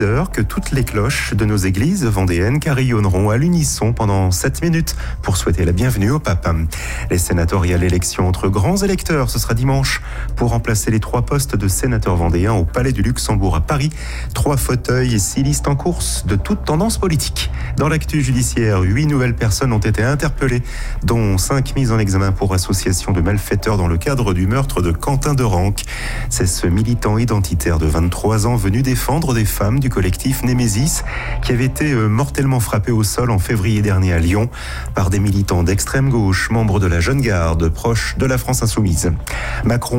Que toutes les cloches de nos églises vendéennes carillonneront à l'unisson pendant 7 minutes pour souhaiter la bienvenue au pape. Les sénatoriales élections entre grands électeurs, ce sera dimanche pour remplacer les 3 postes de sénateurs vendéens au Palais du Luxembourg à Paris. 3 fauteuils et 6 listes en course de toutes tendances politiques. Dans l'actu judiciaire, 8 nouvelles personnes ont été interpellées, dont 5 mises en examen pour association de malfaiteurs dans le cadre du meurtre de Quentin Derenque. C'est ce militant identitaire de 23 ans venu défendre des femmes du collectif Némésis qui avait été mortellement frappé au sol en février dernier à Lyon par des militants d'extrême gauche, membres de la Jeune Garde, proches de la France Insoumise. Macron